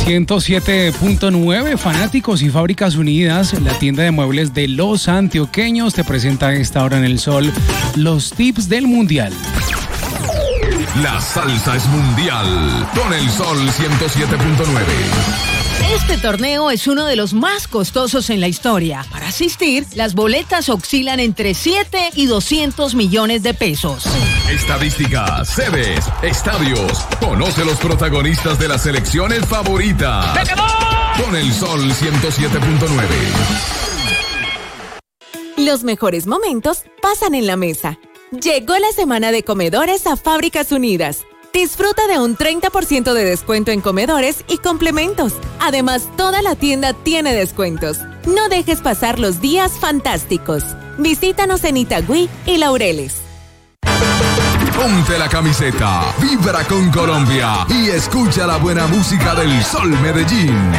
107.9, fanáticos y Fábricas Unidas, la tienda de muebles de los antioqueños, te presenta a esta hora en el sol los tips del mundial. La salsa es mundial con el sol 107.9. Este torneo es uno de los más costosos en la historia. Para asistir, las boletas oscilan entre 7 y 200 millones de pesos. Estadísticas, sedes, estadios. Conoce los protagonistas de las selecciones favoritas. Con el sol 107.9. Los mejores momentos pasan en la mesa. Llegó la semana de comedores a Fábricas Unidas. Disfruta de un 30% de descuento en comedores y complementos. Además, toda la tienda tiene descuentos. No dejes pasar los días fantásticos. Visítanos en Itagüí y Laureles. Ponte la camiseta, vibra con Colombia y escucha la buena música del Sol Medellín.